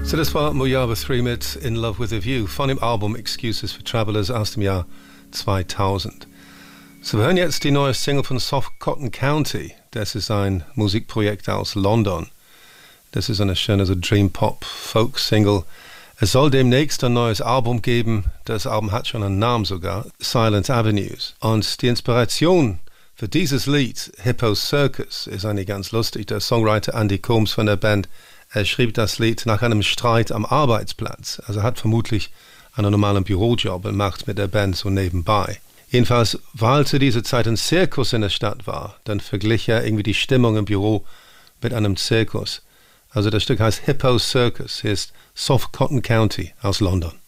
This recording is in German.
So das war Mojave 3 mit In Love with a View von dem Album Excuses for Travelers aus dem Jahr 2000. So, wir hören jetzt die neue Single von Soft Cotton County. Das ist ein Musikprojekt aus London. Das ist eine schöne so Dream-Pop-Folk-Single. Es soll demnächst ein neues Album geben. Das Album hat schon einen Namen sogar, Silent Avenues. Und die Inspiration für dieses Lied, Hippo Circus, ist eigentlich ganz lustig. Der Songwriter Andy Combs von der Band, er schrieb das Lied nach einem Streit am Arbeitsplatz. Also er hat vermutlich einen normalen Bürojob und macht mit der Band so nebenbei. Jedenfalls, weil zu dieser Zeit ein Zirkus in der Stadt war, dann verglich er irgendwie die Stimmung im Büro mit einem Zirkus. Also das Stück heißt Hippo Circus, hier ist Soft Cotton County aus London.